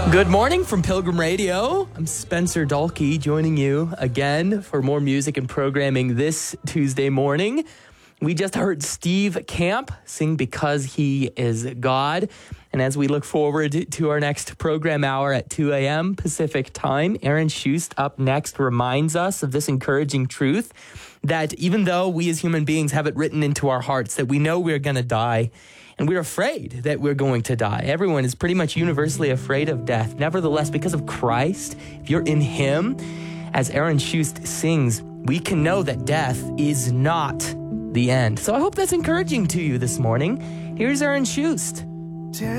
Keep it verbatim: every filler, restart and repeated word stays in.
Good morning from Pilgrim Radio. I'm Spencer Dalkey, joining you again for more music and programming this Tuesday morning. We just heard Steve Camp sing Because He Is God. And as we look forward to our next program hour at two a.m. Pacific time, Aaron Shust up next reminds us of this encouraging truth that even though we as human beings have it written into our hearts that we know we're going to die, and we're afraid that we're going to die. Everyone is pretty much universally afraid of death. Nevertheless, because of Christ, if you're in Him, as Aaron Shust sings, we can know that death is not the end. So I hope that's encouraging to you this morning. Here's Aaron Shust.